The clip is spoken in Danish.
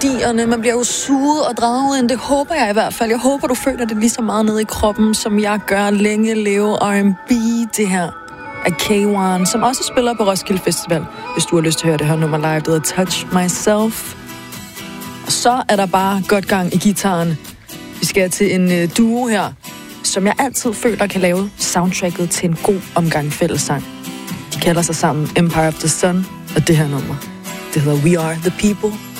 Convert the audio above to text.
melodierne. Man bliver jo suget og draget ind. Det håber jeg i hvert fald. Jeg håber, du føler det lige så meget nede i kroppen, som jeg gør. Længe leve R&B, det her af K1, som også spiller på Roskilde Festival. Hvis du har lyst til at høre det her nummer live, det hedder Touch Myself. Og så er der bare godt gang i gitaren. Vi skal til en duo her, som jeg altid føler kan lave soundtracket til en god omgang fællessang. De kalder sig sammen Empire of the Sun, og det her nummer, det hedder We Are the People.